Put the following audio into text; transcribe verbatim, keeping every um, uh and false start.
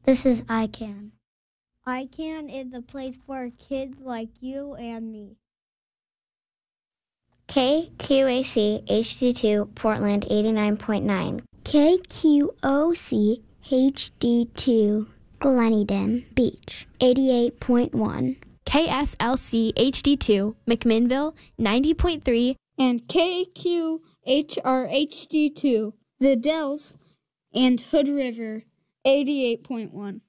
This is iCan. iCan is a place for kids like you and me. K Q A C H D two Portland eighty-nine point nine. K Q O C H D two Gleneden Beach eighty-eight point one. K S L C H D two McMinnville ninety point three. And K Q H R H D two The Dells and Hood River eighty-eight point one.